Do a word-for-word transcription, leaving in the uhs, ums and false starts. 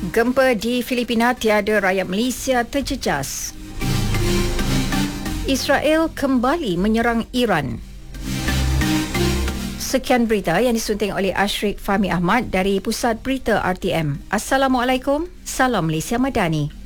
Gempa di Filipina tiada rakyat Malaysia terjejas. Israel kembali menyerang Iran. Sekian berita yang disunting oleh Ashrik Fahmi Ahmad dari Pusat Berita R T M. Assalamualaikum, salam Malaysia Madani.